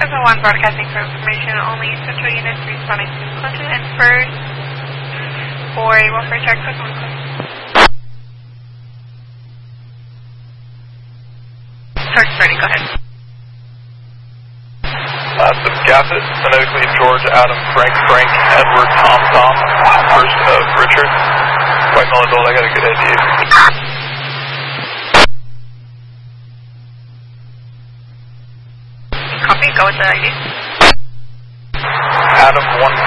Central 1 broadcasting for information only. Central units responding to Clinton and First for a welfare check. Click on Clinton. Search starting, go ahead. Gaffett, phonetically George, Adam, Frank, Edward, Tom, first of Richard. White Melon Gold, I got a good idea. Copy, go with the ID. Adam 1